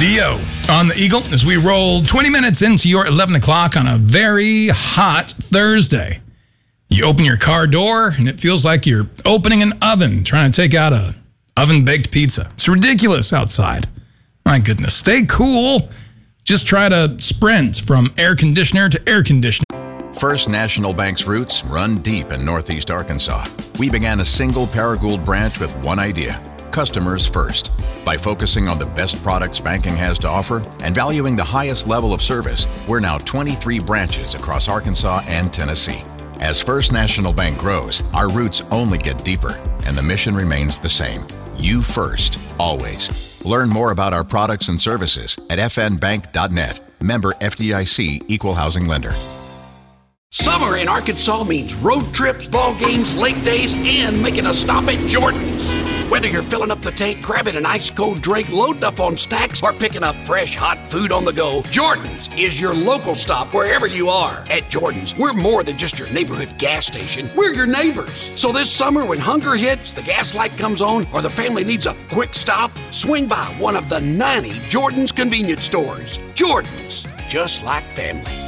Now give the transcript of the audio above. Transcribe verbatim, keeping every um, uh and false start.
Dio on the Eagle as we roll twenty minutes into your eleven o'clock on a very hot Thursday. You open your car door and it feels like you're opening an oven trying to take out a oven-baked pizza. It's ridiculous outside. My goodness. Stay cool. Just try to sprint from air conditioner to air conditioner. First National Bank's roots run deep in Northeast Arkansas. We began a single Paragould branch with one idea: customers first. By focusing on the best products banking has to offer and valuing the highest level of service, we're now twenty-three branches across Arkansas and Tennessee. As First National Bank grows, our roots only get deeper, and the mission remains the same: you first, always. Learn more about our products and services at f n bank dot net. Member F D I C, Equal Housing Lender. Summer in Arkansas means road trips, ball games, lake days, and making a stop at Jordan's. Whether you're filling up the tank, grabbing an ice-cold drink, loading up on snacks, or picking up fresh, hot food on the go, Jordan's is your local stop wherever you are. At Jordan's, we're more than just your neighborhood gas station. We're your neighbors. So this summer, when hunger hits, the gas light comes on, or the family needs a quick stop, swing by one of the ninety Jordan's convenience stores. Jordan's, just like family.